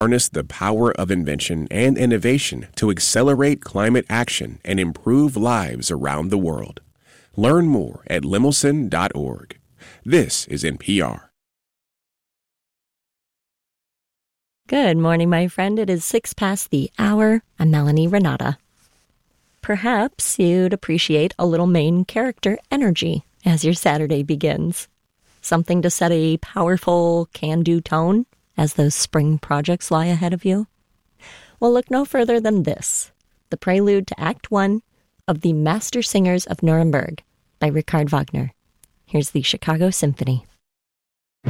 Harness the power of invention and innovation to accelerate climate action and improve lives around the world. Learn more at lemelson.org. This is NPR. Good morning, my friend. It is 6 past the hour. I'm Melanie Renata. Perhaps you'd appreciate a little main character energy as your Saturday begins. Something to set a powerful can-do tone as those spring projects lie ahead of you? Well, look no further than this, the prelude to Act 1 of The Master Singers of Nuremberg by Richard Wagner. Here's the Chicago Symphony.